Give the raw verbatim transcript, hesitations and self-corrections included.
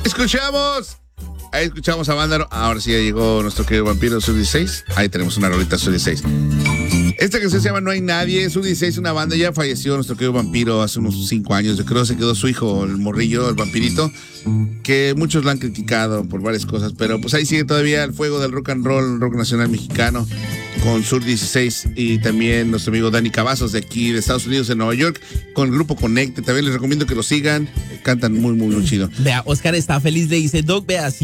Escuchamos. Ahí escuchamos a Vándaro. Ahora sí ya llegó nuestro querido vampiro Sur dieciséis. Ahí tenemos una rolita Sur dieciséis. Esta canción se llama No hay nadie. Sur dieciséis, una banda. Ya falleció nuestro querido vampiro hace unos cinco años. Yo creo que se quedó su hijo, el morrillo, el vampirito, que muchos lo han criticado por varias cosas, pero pues ahí sigue todavía el fuego del rock and roll, rock nacional mexicano, con Sur dieciséis y también nuestro amigo Dani Cavazos de aquí de Estados Unidos, en Nueva York, con el grupo Conecte. También les recomiendo que lo sigan. Cantan muy, muy, muy chido. Vea, Oscar está feliz, le dice, Doc, vea,